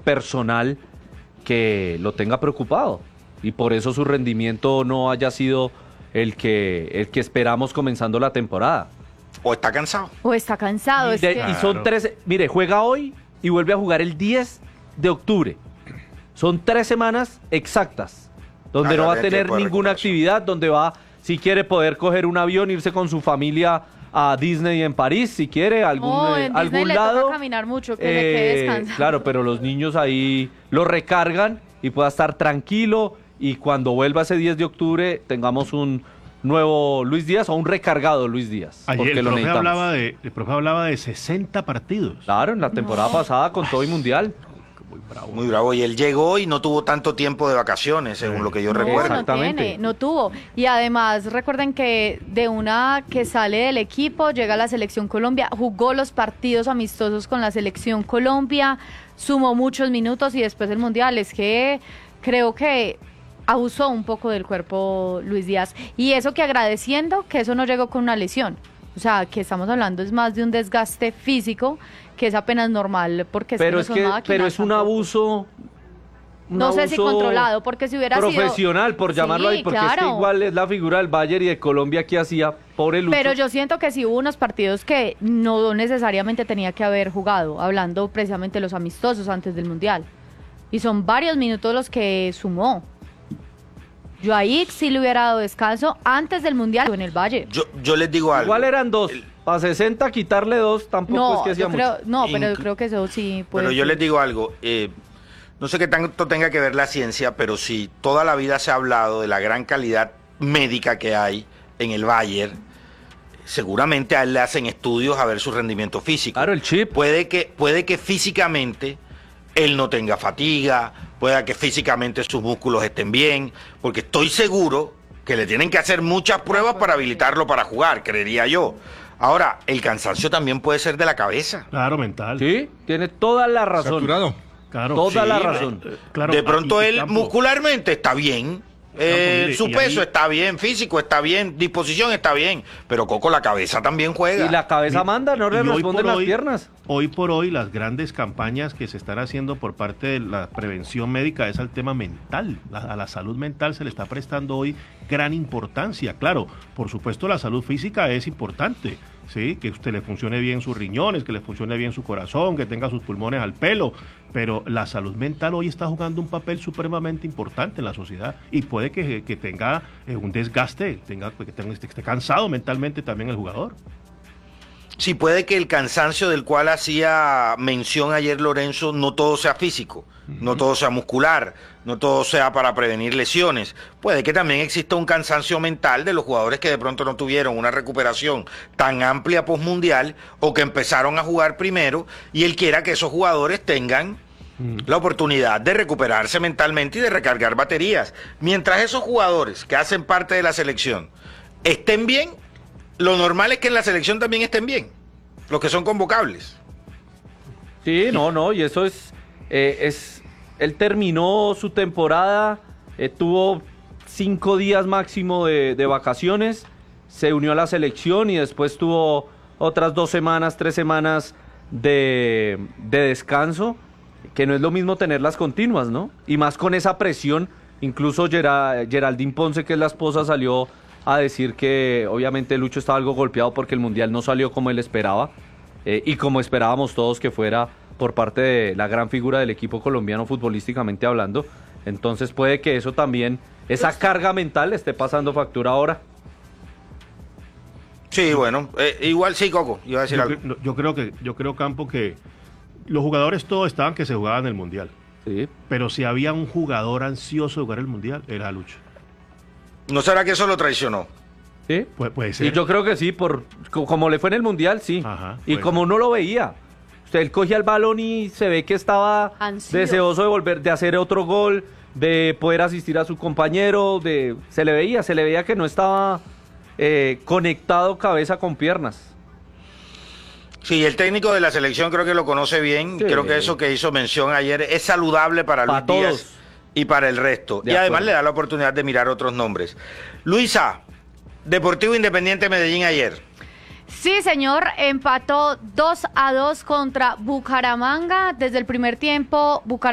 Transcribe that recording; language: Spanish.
personal que lo tenga preocupado y por eso su rendimiento no haya sido el que esperamos comenzando la temporada. O está cansado. O está cansado. Y son 13, mire, juega hoy y vuelve a jugar el 10 de octubre. Son 3 semanas exactas, donde no va a tener ninguna actividad, donde va, si quiere, poder coger un avión, irse con su familia a Disney en París, si quiere, en algún Disney lado. Le toca caminar mucho, que le quede descansado. Claro, pero los niños ahí lo recargan y pueda estar tranquilo, y cuando vuelva ese 10 de octubre tengamos un nuevo Luis Díaz o un recargado Luis Díaz. Ayer el profe hablaba de 60 partidos. Claro, en la temporada pasada con todo y mundial. Muy bravo. Y él llegó y no tuvo tanto tiempo de vacaciones, según lo que yo recuerdo. Exactamente. No tuvo. Y además, recuerden que de una que sale del equipo, llega a la Selección Colombia, jugó los partidos amistosos con la Selección Colombia, sumó muchos minutos y después el Mundial. Es que creo que abusó un poco del cuerpo Luis Díaz. Y eso que agradeciendo que eso no llegó con una lesión. O sea, que estamos hablando es más de un desgaste físico que es apenas normal, porque pero es que no son máquinas, pero es un abuso. No sé si controlado, porque si hubiera profesional, sido... por llamarlo ahí, porque claro. es que igual es la figura del Bayern y de Colombia que hacía, pobre Lucho. Pero yo siento que sí hubo unos partidos que no necesariamente tenía que haber jugado, hablando precisamente de los amistosos antes del Mundial. Y son varios minutos los que sumó. Yo ahí sí le hubiera dado descanso antes del Mundial en el Bayern. Yo les digo algo. Igual eran 2. Para 60 quitarle 2 tampoco es que hacía mucho. Pero yo creo que eso sí puede Pero yo les digo algo. No sé qué tanto tenga que ver la ciencia, pero sí, toda la vida se ha hablado de la gran calidad médica que hay en el Bayern. Seguramente a él le hacen estudios a ver su rendimiento físico. Claro, el chip. Puede que físicamente él no tenga fatiga, pueda que físicamente sus músculos estén bien, porque estoy seguro que le tienen que hacer muchas pruebas para habilitarlo para jugar, creería yo. Ahora, el cansancio también puede ser de la cabeza. Claro, mental. Sí, tiene toda la razón. Saturado. Claro, Toda la razón. Claro, de pronto él Campo, muscularmente está bien. mire, Su y peso ahí- está bien, físico está bien, disposición está bien, pero Coco, la cabeza también juega. Y la cabeza manda, no le y hoy responden por las hoy- piernas. Hoy por hoy las grandes campañas que se están haciendo por parte de la prevención médica es al tema mental. A la salud mental se le está prestando hoy gran importancia. Claro, por supuesto la salud física es importante, ¿sí? Que usted le funcione bien sus riñones, que le funcione bien su corazón, que tenga sus pulmones al pelo, pero la salud mental hoy está jugando un papel supremamente importante en la sociedad y puede que tenga un desgaste, que esté cansado mentalmente también el jugador. Sí, puede que el cansancio del cual hacía mención ayer Lorenzo no todo sea físico, no todo sea muscular, no todo sea para prevenir lesiones. Puede que también exista un cansancio mental de los jugadores que de pronto no tuvieron una recuperación tan amplia postmundial o que empezaron a jugar primero y él quiera que esos jugadores tengan la oportunidad de recuperarse mentalmente y de recargar baterías. Mientras esos jugadores que hacen parte de la selección estén bien, lo normal es que en la selección también estén bien, los que son convocables. Sí, no, y eso es él terminó su temporada, tuvo 5 días máximo de vacaciones, se unió a la selección y después tuvo otras 2 semanas, 3 semanas de descanso, que no es lo mismo tenerlas continuas, ¿no? Y más con esa presión, incluso Geraldine Ponce, que es la esposa, salió a decir que obviamente Lucho estaba algo golpeado porque el Mundial no salió como él esperaba y como esperábamos todos que fuera por parte de la gran figura del equipo colombiano futbolísticamente hablando. Entonces puede que eso también, esa carga mental, esté pasando factura ahora. Sí, bueno, igual sí, Coco, iba a decir algo. Yo creo, Campo, que los jugadores todos estaban que se jugaban el Mundial. Sí. Pero si había un jugador ansioso de jugar el Mundial, era Lucho. ¿No será que eso lo traicionó? ¿Sí? Puede ser. Y yo creo que sí, como le fue en el Mundial, sí. Ajá, Y como no lo veía. Él cogía el balón y se ve que estaba Ansioso. deseoso de hacer otro gol, de poder asistir a su compañero, se le veía que no estaba conectado cabeza con piernas. Sí, el técnico de la selección creo que lo conoce bien. Sí. Creo que eso que hizo mención ayer es saludable para Luis todos. Díaz y para el resto. De y además acuerdo. le da la oportunidad de mirar otros nombres. Luisa, Deportivo Independiente Medellín ayer. Sí, señor, empató 2-2 contra Bucaramanga. Desde el primer tiempo, Bucaramanga